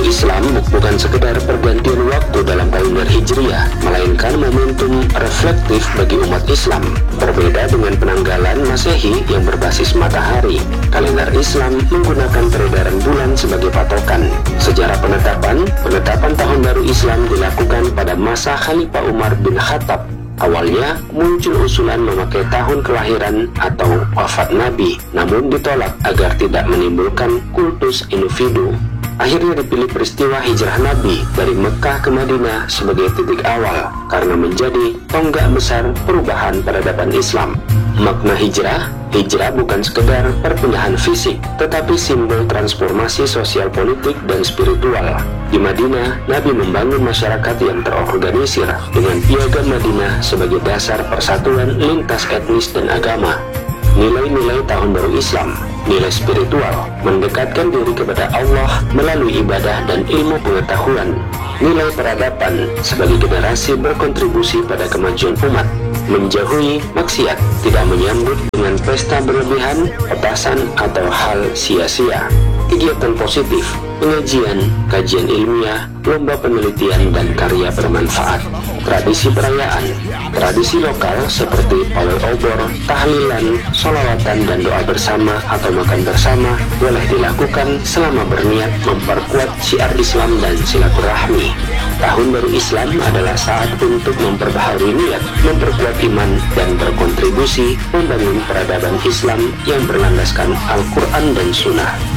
Islam bukan sekedar pergantian waktu dalam kalender Hijriah, melainkan momentum reflektif bagi umat Islam. Berbeda dengan penanggalan Masehi yang berbasis matahari, kalender Islam menggunakan peredaran bulan sebagai patokan. Sejarah penetapan tahun baru Islam dilakukan pada masa Khalifah Umar bin Khattab. Awalnya muncul usulan memakai tahun kelahiran atau wafat Nabi, namun ditolak agar tidak menimbulkan kultus individu. Akhirnya dipilih peristiwa hijrah Nabi dari Mekah ke Madinah sebagai titik awal karena menjadi tonggak besar perubahan peradaban Islam. Makna hijrah bukan sekedar perpindahan fisik, tetapi simbol transformasi sosial politik dan spiritual. Di Madinah, Nabi membangun masyarakat yang terorganisir dengan piagam Madinah sebagai dasar persatuan lintas etnis dan agama. Nilai-nilai tahun baru Islam, nilai spiritual, mendekatkan diri kepada Allah melalui ibadah dan ilmu pengetahuan. Nilai peradaban sebagai generasi berkontribusi pada kemajuan umat, menjauhi maksiat, tidak menyambut dengan pesta berlebihan, petasan atau hal sia-sia. Kegiatan positif, pengajian, kajian ilmiah, lomba penelitian dan karya bermanfaat. Tradisi perayaan, tradisi lokal seperti pawai obor, tahlilan, sholawatan dan doa bersama atau makan bersama boleh dilakukan selama berniat memperkuat syiar Islam dan silaturahmi. Tahun baru Islam adalah saat untuk memperbaharui niat, memperkuat iman dan berkontribusi membangun peradaban Islam yang berlandaskan Al-Quran dan Sunnah.